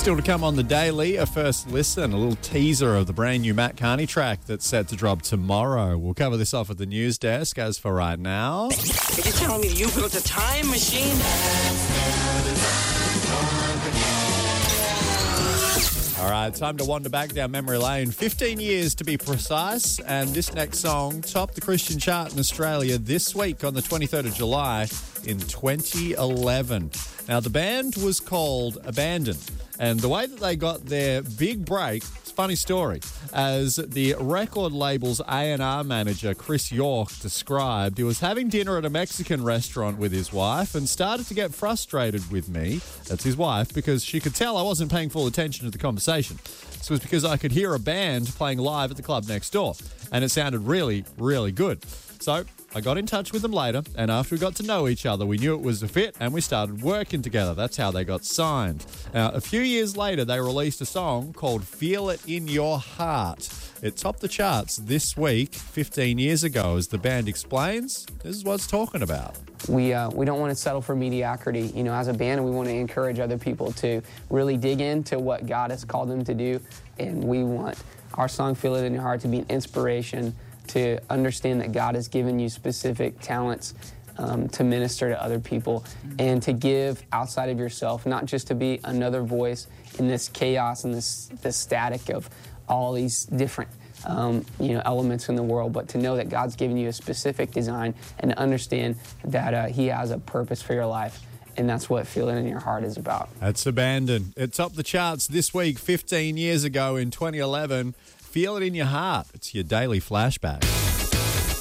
Still to come on the daily, a first listen, a little teaser of the brand new Matt Carney track that's set to drop tomorrow. We'll cover this off at the news desk. As for right now, Are you telling me that you built a time machine? all right, time to wander back down memory lane. 15 years to be precise, and this next song topped the Christian chart in Australia this week on the 23rd of July in 2011. Now, the band was called Abandon, and the way that they got their big break, it's a funny story, as the record label's A&R manager, Chris York, described, he was having dinner at a Mexican restaurant with his wife and started to get frustrated with me, that's his wife, because she could tell I wasn't paying full attention to the conversation. This was because I could hear a band playing live at the club next door, and it sounded really, really good. So I got in touch with them later, and after we got to know each other, we knew it was a fit, and we started working together. That's how they got signed. Now, a few years later, they released a song called Feel It In Your Heart. It topped the charts this week, 15 years ago. As the band explains, this is what it's talking about. We don't want to settle for mediocrity. You know, as a band, we want to encourage other people to really dig into what God has called them to do, and we want our song Feel It In Your Heart to be an inspiration to understand that God has given you specific talents to minister to other people and to give outside of yourself, not just to be another voice in this chaos and this static of all these different elements in the world, but to know that God's given you a specific design and to understand that He has a purpose for your life. And that's what Feel It In Your Heart is about. That's Abandon. It topped the charts this week, 15 years ago in 2011. Feel It In Your Heart. It's your daily flashback.